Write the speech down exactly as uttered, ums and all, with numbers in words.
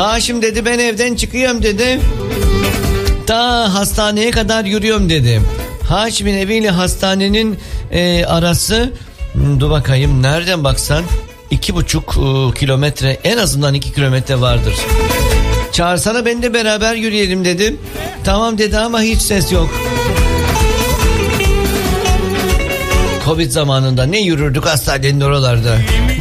Haşim dedi ben evden çıkıyorum dedi. Ta hastaneye kadar yürüyorum dedi. Haşim'in eviyle hastanenin e, arası dur bakayım nereden baksan iki buçuk e, kilometre, en azından iki kilometre vardır. Çağırsana beni de beraber yürüyelim dedim. Tamam dedi ama hiç ses yok. Covid zamanında ne yürürdük hastanenin oralarda.